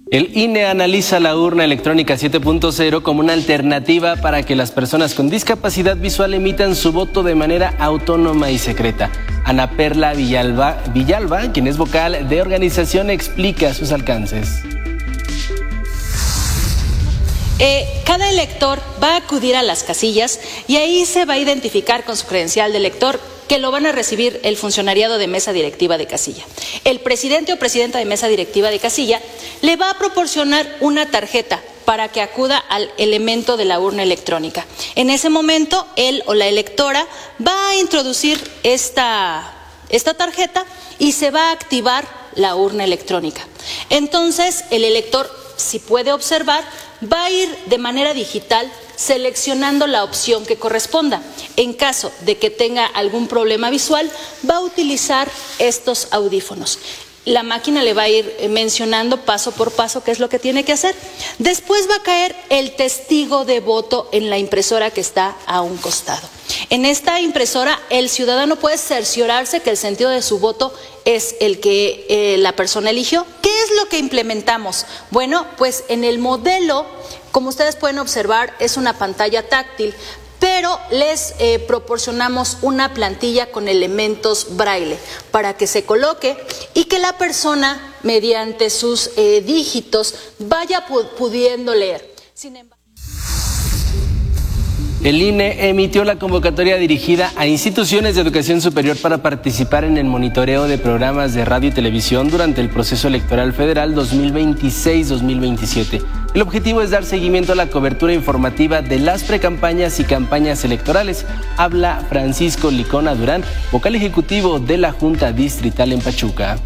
El INE analiza la urna electrónica 7.0 como una alternativa para que las personas con discapacidad visual emitan su voto de manera autónoma y secreta. Ana Perla Villalba, quien es vocal de organización, explica sus alcances. Cada elector va a acudir a las casillas y ahí se va a identificar con su credencial de elector, que lo van a recibir el funcionariado de mesa directiva de casilla. El presidente o presidenta de mesa directiva de casilla le va a proporcionar una tarjeta para que acuda al elemento de la urna electrónica. En ese momento, él o la electora va a introducir esta tarjeta y se va a activar la urna electrónica. Entonces, el elector, si puede observar, va a ir de manera digital seleccionando la opción que corresponda. En caso de que tenga algún problema visual, va a utilizar estos audífonos. La máquina le va a ir mencionando paso por paso qué es lo que tiene que hacer. Después va a caer el testigo de voto en la impresora que está a un costado. En esta impresora, el ciudadano puede cerciorarse que el sentido de su voto es el que la persona eligió. ¿Qué es lo que implementamos? Bueno, pues en el modelo, como ustedes pueden observar, es una pantalla táctil, pero les proporcionamos una plantilla con elementos braille para que se coloque y que la persona, mediante sus dígitos, vaya pudiendo leer. Sin embargo, el INE emitió la convocatoria dirigida a instituciones de educación superior para participar en el monitoreo de programas de radio y televisión durante el proceso electoral federal 2026-2027. El objetivo es dar seguimiento a la cobertura informativa de las precampañas y campañas electorales. Habla Francisco Licona Durán, vocal ejecutivo de la Junta Distrital en Pachuca.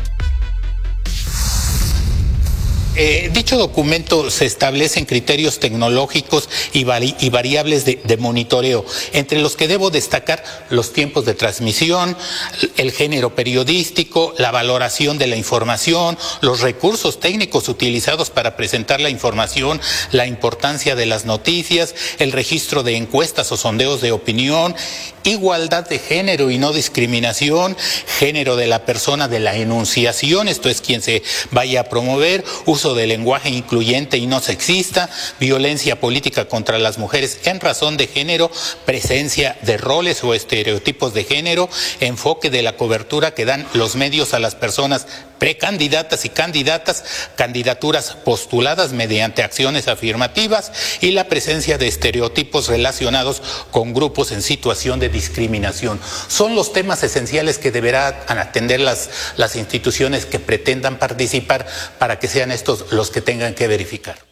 Dicho documento se establecen criterios tecnológicos y variables de monitoreo, entre los que debo destacar los tiempos de transmisión, el género periodístico, la valoración de la información, los recursos técnicos utilizados para presentar la información, la importancia de las noticias, el registro de encuestas o sondeos de opinión, igualdad de género y no discriminación, género de la persona de la enunciación, esto es quien se vaya a promover, uso de lenguaje incluyente y no sexista, violencia política contra las mujeres en razón de género, presencia de roles o estereotipos de género, enfoque de la cobertura que dan los medios a las personas precandidatas y candidatas, candidaturas postuladas mediante acciones afirmativas y la presencia de estereotipos relacionados con grupos en situación de discriminación. Son los temas esenciales que deberán atender las instituciones que pretendan participar para que sean estos los que tengan que verificar.